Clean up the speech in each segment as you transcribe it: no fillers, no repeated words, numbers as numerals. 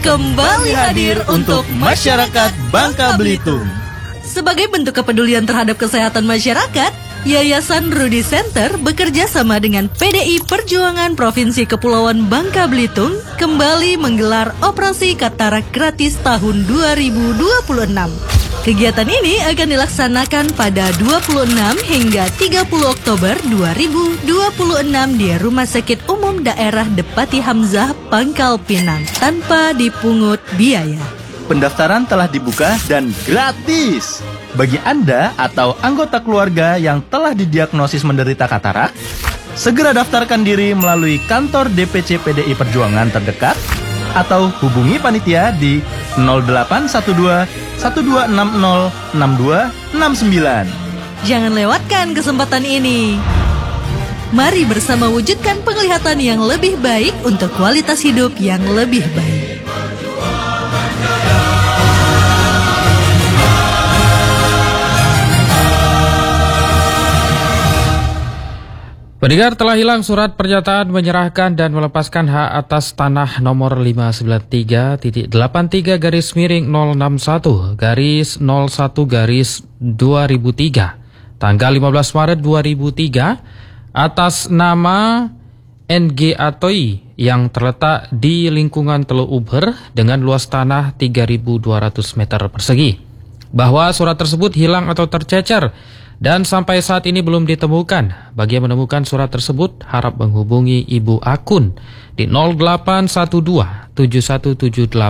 kembali hadir untuk masyarakat Bangka Belitung. Sebagai bentuk kepedulian terhadap kesehatan masyarakat, Yayasan Rudi Center bekerja sama dengan PDI Perjuangan Provinsi Kepulauan Bangka Belitung kembali menggelar operasi katarak gratis tahun 2026. Kegiatan ini akan dilaksanakan pada 26 hingga 30 Oktober 2026 di Rumah Sakit Umum Daerah Depati Hamzah, Pangkal Pinang, tanpa dipungut biaya. Pendaftaran telah dibuka dan gratis. Bagi Anda atau anggota keluarga yang telah didiagnosis menderita katarak, segera daftarkan diri melalui kantor DPC PDI Perjuangan terdekat atau hubungi panitia di 0812 1260 6269. Jangan lewatkan kesempatan ini. Mari bersama wujudkan penglihatan yang lebih baik untuk kualitas hidup yang lebih baik. Pendengar, telah hilang surat pernyataan menyerahkan dan melepaskan hak atas tanah nomor 593.831/01/2003 tanggal 15 Maret 2003 atas nama NG Atoi yang terletak di lingkungan Teluk Uber dengan luas tanah 3.200 meter persegi. Bahwa surat tersebut hilang atau tercecer dan sampai saat ini belum ditemukan. Bagi yang menemukan surat tersebut, harap menghubungi Ibu Akun di 0812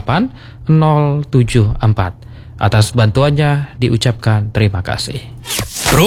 7178 074. Atas bantuannya diucapkan terima kasih.